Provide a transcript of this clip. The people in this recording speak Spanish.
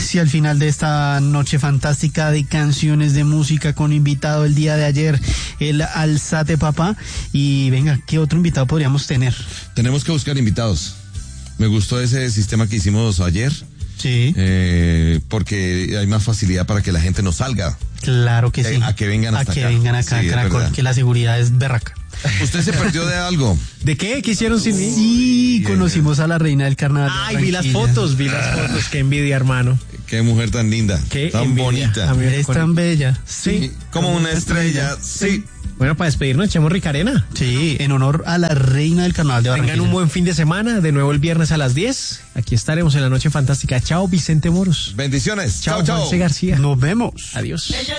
hacia el final de esta noche fantástica de canciones de música con invitado el día de ayer, el Alzate Papá. Y venga, ¿qué otro invitado podríamos tener? Tenemos que buscar invitados. Me gustó ese sistema que hicimos ayer. Sí. Porque hay más facilidad para que la gente no salga. Claro que sí. A que vengan hasta acá. A que vengan acá, sí, Caracol, que la seguridad es berraca. ¿Usted se perdió de algo? ¿De qué? ¿Qué hicieron sin mí? Sí, conocimos a la reina del carnaval. Ay, vi las fotos. Qué envidia, hermano. Qué mujer tan linda, tan envidia. bonita. Es tan bella. Sí, como una estrella, sí. Bueno, para despedirnos, echemos Ricarena. Sí, en honor a la reina del carnaval de Barranquilla. Tengan un buen fin de semana, de nuevo el viernes a las 10. Aquí estaremos en la noche fantástica. Chao, Vicente Moros. Bendiciones. Chao, Chao. Juanse García. Nos vemos. Adiós.